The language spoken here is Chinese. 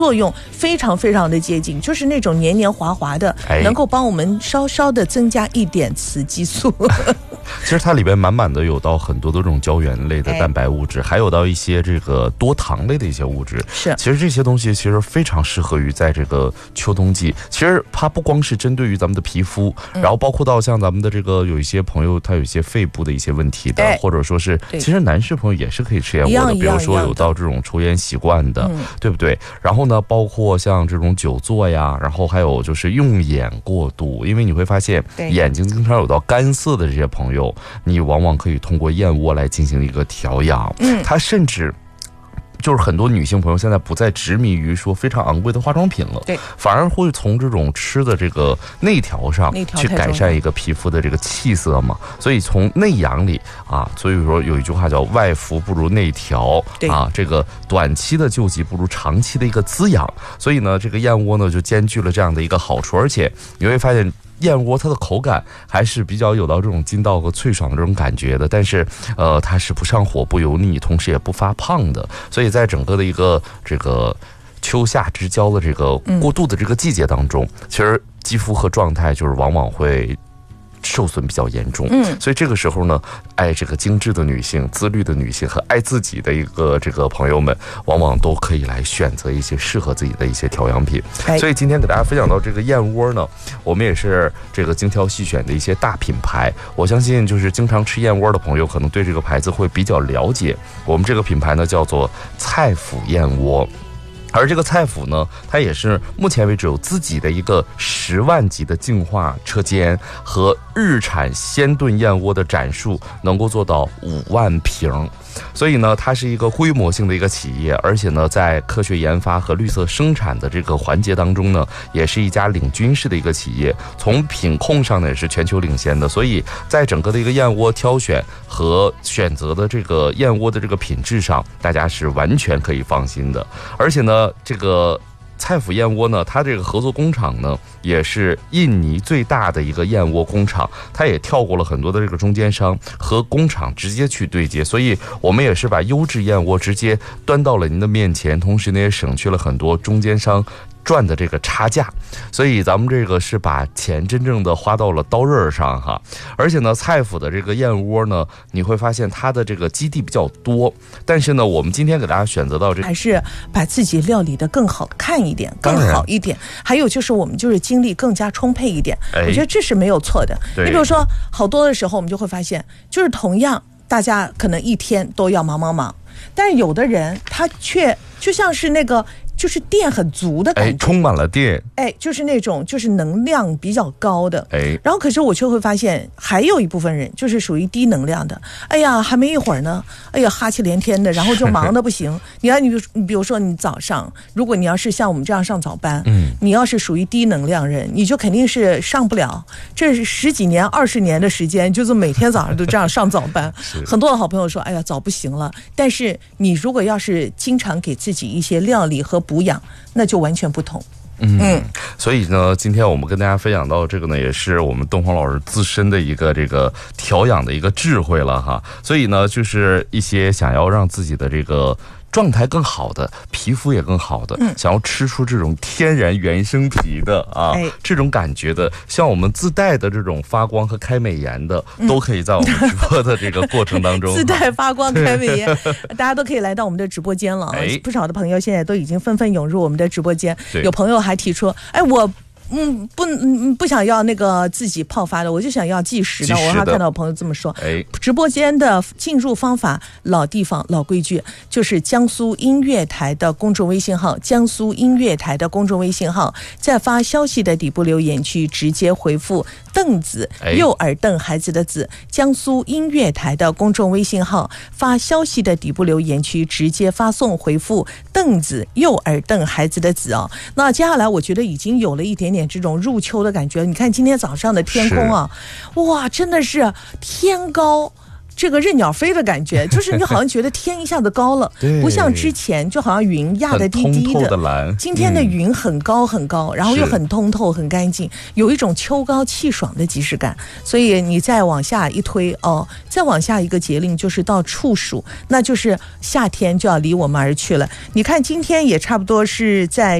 作用非常非常的接近，就是那种黏黏滑滑的，能够帮我们稍稍的增加一点雌激素。 其实它里边满满的有到很多的这种胶原类的蛋白物质，还有到一些这个多糖类的一些物质。 是， 其实这些东西其实非常适合于在这个秋冬季。其实它不光是针对于咱们的皮肤，然后包括到像咱们的这个有一些朋友他有一些肺部的一些问题的，或者说是其实男士朋友也是可以吃燕窝的，比如说有到这种抽烟习惯的，对不对？然后呢，包括像这种久坐呀，然后还有就是用眼过度，因为你会发现眼睛经常有到干涩的这些朋友，你往往可以通过燕窝来进行一个调养。它甚至就是很多女性朋友现在不再执迷于说非常昂贵的化妆品了，反而会从这种吃的这个内调上去改善一个皮肤的这个气色嘛。所以从内养里啊，所以说有一句话叫外服不如内调啊，这个短期的救急不如长期的一个滋养。所以呢，这个燕窝呢就兼具了这样的一个好处，而且你会发现燕窝它的口感还是比较有到这种筋道和脆爽的这种感觉的，但是它是不上火不油腻，同时也不发胖的。所以在整个的一个这个秋夏之交的这个过渡的这个季节当中，其实肌肤和状态就是往往会受损比较严重。所以这个时候呢，爱这个精致的女性、自律的女性和爱自己的一个这个朋友们，往往都可以来选择一些适合自己的一些调养品。所以今天给大家分享到这个燕窝呢，我们也是这个精挑细选的一些大品牌。我相信就是经常吃燕窝的朋友，可能对这个牌子会比较了解。我们这个品牌呢叫做菜府燕窝。而这个菜府呢，它也是目前为止有自己的一个10万级的净化车间和日产鲜炖燕窝的展数，能够做到5万瓶。所以呢，它是一个规模性的一个企业，而且呢，在科学研发和绿色生产的这个环节当中呢，也是一家领军式的一个企业。从品控上呢，也是全球领先的。所以在整个的一个燕窝挑选和选择的这个燕窝的这个品质上，大家是完全可以放心的。而且呢，这个菜府燕窝呢，它这个合作工厂呢，也是印尼最大的一个燕窝工厂，它也跳过了很多的这个中间商，和工厂直接去对接，所以我们也是把优质燕窝直接端到了您的面前，同时呢也省去了很多中间商赚的这个差价。所以咱们这个是把钱真正的花到了刀刃上哈。而且呢，菜府的这个燕窝呢，你会发现它的这个基地比较多，但是呢，我们今天给大家选择到这还是把自己料理的更好看一点，更好一点。还有就是我们就是精力更加充沛一点，我觉得这是没有错的。你比如说，好多的时候我们就会发现，就是同样大家可能一天都要忙，但是有的人他却就像是那个。就是电很足的感觉， 充满了电， 就是那种就是能量比较高的，然后可是我却会发现还有一部分人就是属于低能量的，还没一会儿呢，哈气连天的，然后就忙得不行。你比如说你早上，如果你要是像我们这样上早班，你要是属于低能量人，你就肯定是上不了。这是10几年、20年的时间，就是每天早上都这样上早班。很多的好朋友说，早不行了。但是你如果要是经常给自己一些料理和补养，那就完全不同。 所以呢，今天我们跟大家分享到这个呢，也是我们邓黄老师自身的一个这个调养的一个智慧了哈。所以呢，就是一些想要让自己的这个状态更好的，皮肤也更好的，想要吃出这种天然原生皮的这种感觉的，像我们自带的这种发光和开美颜的，都可以在我们直播的这个过程当中自带发光开美颜，大家都可以来到我们的直播间了。不少的朋友现在都已经纷纷涌入我们的直播间，有朋友还提出，我不想要那个自己泡发的，我就想要计时的。我还看到朋友这么说。直播间的进入方法老地方老规矩，就是江苏音乐台的公众微信号，江苏音乐台的公众微信号，在发消息的底部留言区直接回复凳子，右耳瞪孩子的子，江苏音乐台的公众微信号，发消息的底部留言区直接发送回复凳子，右耳瞪孩子的子那接下来我觉得已经有了一点点这种入秋的感觉。你看今天早上的天空哇，真的是天高这个任鸟飞的感觉，就是你好像觉得天一下子高了，不像之前就好像云压得低低的，今天的云很高很高，然后又很通透很干净，有一种秋高气爽的即视感。所以你再往下一推再往下一个节令就是到处暑，那就是夏天就要离我们而去了。你看今天也差不多是在